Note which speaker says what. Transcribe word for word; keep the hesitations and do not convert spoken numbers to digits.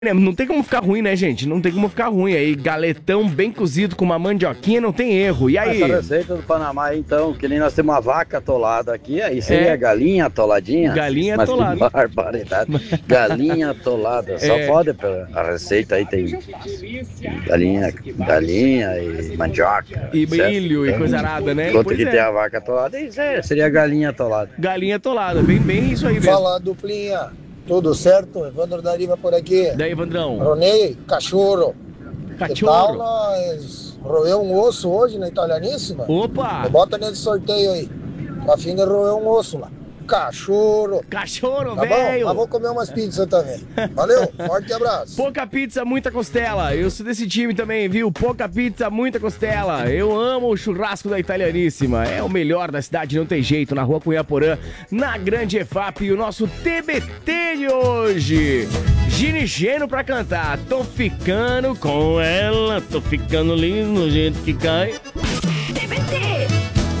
Speaker 1: Não tem como ficar ruim, né, gente? Não tem como ficar ruim. Aí, galetão bem cozido com uma mandioquinha, não tem erro. E aí?
Speaker 2: Essa receita do Panamá, então, que nem nós temos uma vaca atolada aqui, aí seria é. galinha atoladinha?
Speaker 1: Galinha
Speaker 2: Mas
Speaker 1: atolada.
Speaker 2: Que barbaridade. Galinha atolada. Só é. pode, a receita aí tem galinha, galinha e mandioca.
Speaker 1: E milho e coisa arada, né?
Speaker 2: Enquanto que é. tem a vaca atolada, isso é, seria galinha atolada.
Speaker 1: Galinha atolada, bem, bem isso aí mesmo.
Speaker 3: Fala, duplinha. Tudo certo? Evandro Dariva por aqui.
Speaker 1: Daí, Evandrão?
Speaker 3: Ronei, cachorro.
Speaker 1: Cachorro.
Speaker 3: Que tal nós roer um osso hoje na Italianíssima?
Speaker 1: Opa!
Speaker 3: Me bota nesse sorteio aí. Tô a fim de roer um osso lá. Cachorro.
Speaker 1: Cachorro,
Speaker 3: tá
Speaker 1: velho.
Speaker 3: Mas vou comer umas pizzas também. Valeu, forte abraço.
Speaker 1: Pouca pizza, muita costela. Eu sou desse time também, viu? Pouca pizza, muita costela. Eu amo o churrasco da Italianíssima. É o melhor da cidade, não tem jeito. Na rua Cunhaporã, na Grande E F A P. E o nosso T B T de hoje. Gini Geno pra cantar. Tô ficando com ela, tô ficando lindo do jeito que cai.
Speaker 4: T B T.